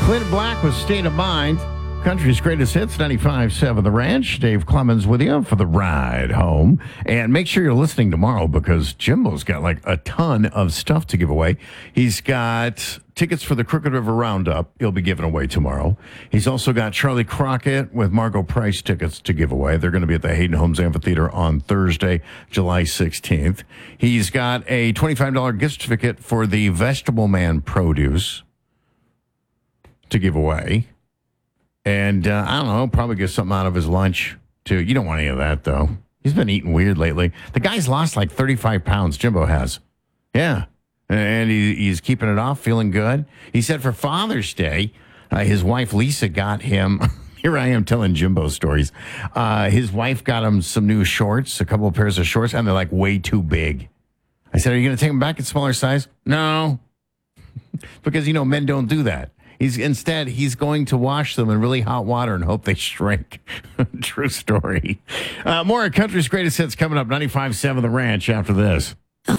Clint Black with State of Mind. Country's greatest hits, 95.7 The Ranch. Dave Clemens with you for the ride home. And make sure you're listening tomorrow because Jimbo's got like a ton of stuff to give away. He's got tickets for the Crooked River Roundup he'll be giving away tomorrow. He's also got Charlie Crockett with Margot Price tickets to give away. They're going to be at the Hayden Homes Amphitheater on Thursday, July 16th. He's got a $25 gift certificate for the Vegetable Man produce to give away. And I don't know, probably get something out of his lunch, too. You don't want any of that, though. He's been eating weird lately. The guy's lost like 35 pounds, Jimbo has. Yeah. And he's keeping it off, feeling good. He said for Father's Day, his wife Lisa got him, here I am telling Jimbo stories. His wife got him some new shorts, a couple of pairs of shorts, and they're like way too big. I said, are you going to take them back in smaller size? No. Because, men don't do that. Instead, he's going to wash them in really hot water and hope they shrink. True story. More of Country's Greatest Hits coming up, 95.7 The Ranch after this.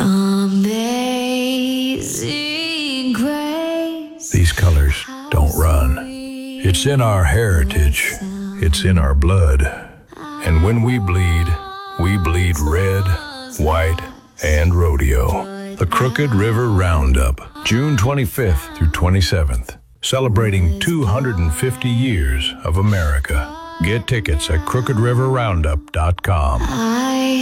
Amazing Grace. These colors don't run. It's in our heritage. It's in our blood. And when we bleed red, white, and rodeo. The Crooked River Roundup, June 25th through 27th. Celebrating 250 years of America. Get tickets at crookedriverroundup.com. I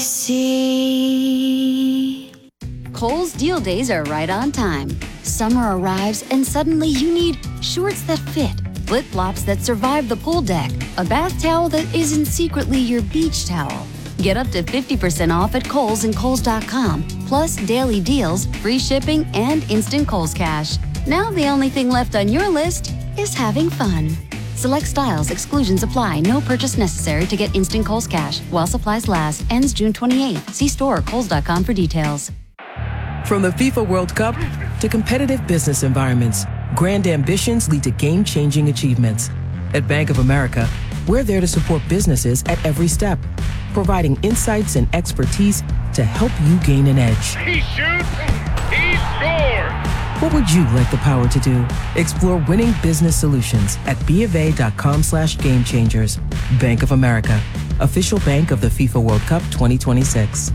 see. Kohl's Deal Days are right on time. Summer arrives and suddenly you need shorts that fit, flip-flops that survive the pool deck, a bath towel that isn't secretly your beach towel. Get up to 50% off at Kohl's and Kohls.com, plus daily deals, free shipping, and instant Kohl's Cash. Now the only thing left on your list is having fun. Select styles, exclusions apply. No purchase necessary to get instant Kohl's Cash. While supplies last. Ends June 28th. See store or Kohls.com for details. From the FIFA World Cup to competitive business environments, grand ambitions lead to game-changing achievements. At Bank of America, we're there to support businesses at every step, providing insights and expertise to help you gain an edge. He shoots, he scores! What would you like the power to do? Explore winning business solutions at BofA.com/gamechangers. Bank of America, official bank of the FIFA World Cup 2026.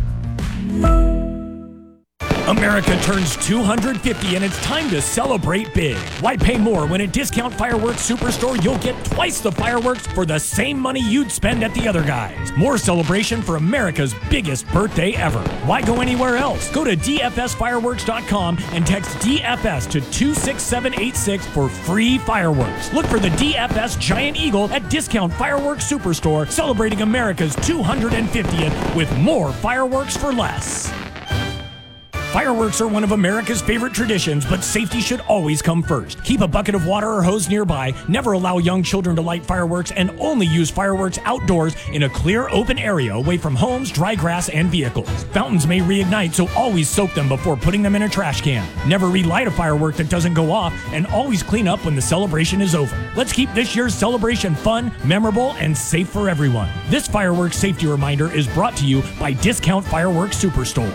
America turns 250 and it's time to celebrate big. Why pay more when at Discount Fireworks Superstore you'll get twice the fireworks for the same money you'd spend at the other guys? More celebration for America's biggest birthday ever. Why go anywhere else? Go to DFSfireworks.com and text DFS to 26786 for free fireworks. Look for the DFS Giant Eagle at Discount Fireworks Superstore, celebrating America's 250th with more fireworks for less. Fireworks are one of America's favorite traditions, but safety should always come first. Keep a bucket of water or hose nearby, never allow young children to light fireworks, and only use fireworks outdoors in a clear, open area away from homes, dry grass, and vehicles. Fountains may reignite, so always soak them before putting them in a trash can. Never relight a firework that doesn't go off, and always clean up when the celebration is over. Let's keep this year's celebration fun, memorable, and safe for everyone. This fireworks safety reminder is brought to you by Discount Fireworks Superstore.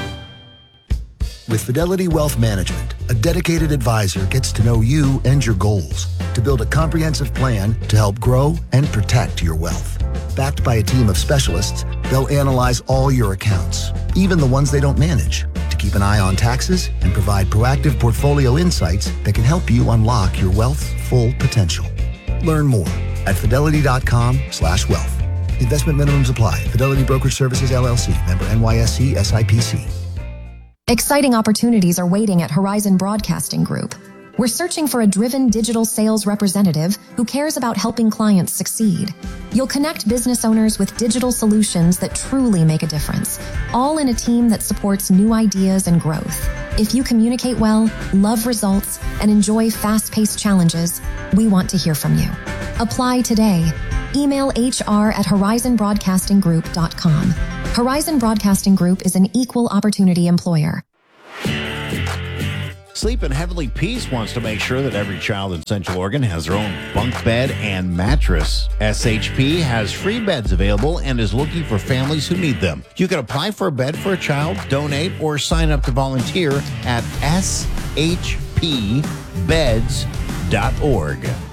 With Fidelity Wealth Management, a dedicated advisor gets to know you and your goals to build a comprehensive plan to help grow and protect your wealth. Backed by a team of specialists, they'll analyze all your accounts, even the ones they don't manage, to keep an eye on taxes and provide proactive portfolio insights that can help you unlock your wealth's full potential. Learn more at fidelity.com/wealth. Investment minimums apply. Fidelity Brokerage Services, LLC. Member NYSE SIPC. Exciting opportunities are waiting at Horizon Broadcasting Group. We're searching for a driven digital sales representative who cares about helping clients succeed. You'll connect business owners with digital solutions that truly make a difference, all in a team that supports new ideas and growth. If you communicate well, love results, and enjoy fast-paced challenges, we want to hear from you. Apply today. Email hr@horizonbroadcastinggroup.com. Horizon Broadcasting Group is an equal opportunity employer. Sleep in Heavenly Peace wants to make sure that every child in Central Oregon has their own bunk bed and mattress. SHP has free beds available and is looking for families who need them. You can apply for a bed for a child, donate, or sign up to volunteer at shpbeds.com. www.ccc.org.